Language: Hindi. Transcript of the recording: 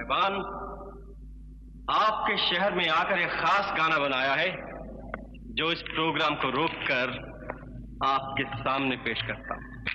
साहिबान, आपके शहर में आकर एक खास गाना बनाया है जो इस प्रोग्राम को रोककर आपके सामने पेश करता हूं।